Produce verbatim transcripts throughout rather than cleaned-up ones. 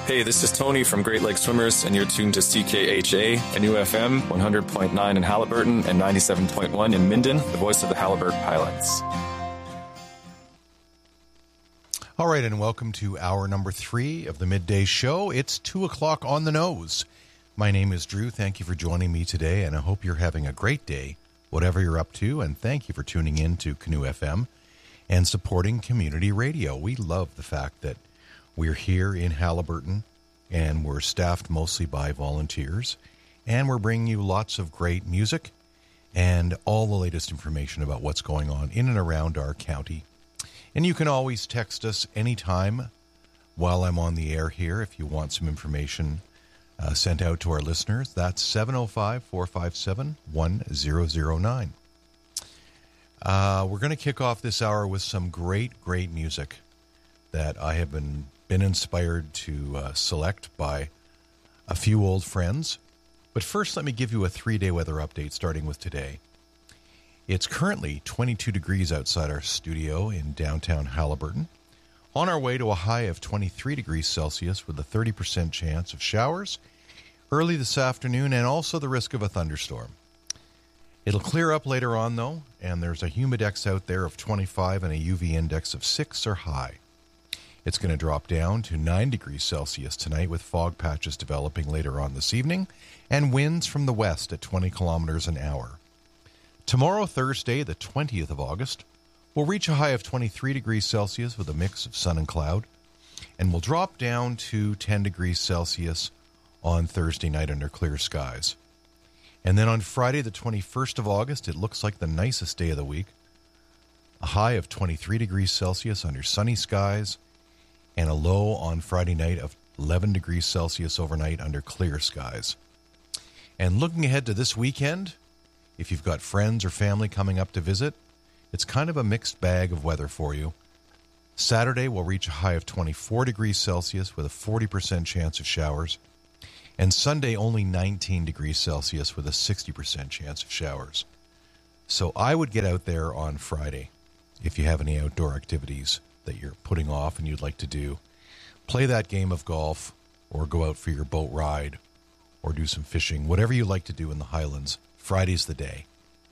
Hey, this is Tony from Great Lakes Swimmers, and you're tuned to C K H A, N U F M, one hundred point nine in Haliburton and ninety-seven point one in Minden, the voice of the Halliburton Pilots. All right, and welcome to hour number three of the midday show. It's two o'clock on the nose. My name is Drew. Thank you for joining me today, and I hope you're having a great day, whatever you're up to, and thank you for tuning in to Canoe F M and supporting community radio. We love the fact that we're here in Haliburton, and we're staffed mostly by volunteers, and we're bringing you lots of great music and all the latest information about what's going on in and around our county. And you can always text us anytime while I'm on the air here if you want some information uh, sent out to our listeners. That's seven oh five, four five seven, one oh oh nine. Uh, we're going to kick off this hour with some great, great music that I have been been inspired to uh, select by a few old friends. But first, let me give you a three-day weather update starting with today. It's currently twenty-two degrees outside our studio in downtown Haliburton, on our way to a high of twenty-three degrees Celsius with a thirty percent chance of showers early this afternoon and also the risk of a thunderstorm. It'll clear up later on, though, and there's a humidex out there of twenty-five and a U V index of six or high. It's going to drop down to nine degrees Celsius tonight with fog patches developing later on this evening and winds from the west at twenty kilometers an hour. Tomorrow, Thursday, the twentieth of August, will reach a high of twenty-three degrees Celsius with a mix of sun and cloud, and will drop down to ten degrees Celsius on Thursday night under clear skies. And then on Friday, the twenty-first of August, it looks like the nicest day of the week. A high of twenty-three degrees Celsius under sunny skies, and a low on Friday night of eleven degrees Celsius overnight under clear skies. And looking ahead to this weekend, if you've got friends or family coming up to visit, it's kind of a mixed bag of weather for you. Saturday will reach a high of twenty-four degrees Celsius with a forty percent chance of showers. And Sunday only nineteen degrees Celsius with a sixty percent chance of showers. So I would get out there on Friday if you have any outdoor activities that you're putting off and you'd like to do. Play that game of golf or go out for your boat ride or do some fishing. Whatever you like to do in the Highlands, Friday's the day.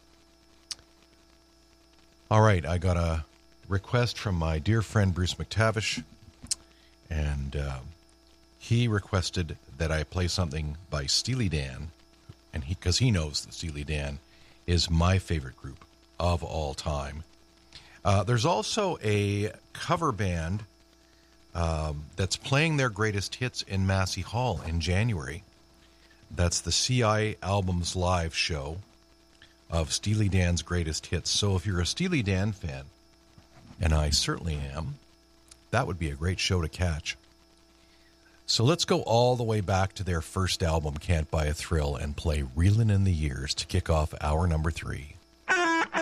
All right, I got a request from my dear friend Bruce McTavish, and uh, he requested that I play something by Steely Dan, and he because he knows that Steely Dan is my favorite group of all time. Uh, there's also a cover band um, that's playing their greatest hits in Massey Hall in January. That's the C I Albums Live show of Steely Dan's greatest hits. So if you're a Steely Dan fan, and I certainly am, that would be a great show to catch. So let's go all the way back to their first album, Can't Buy a Thrill, and play Reelin' in the Years to kick off hour number three.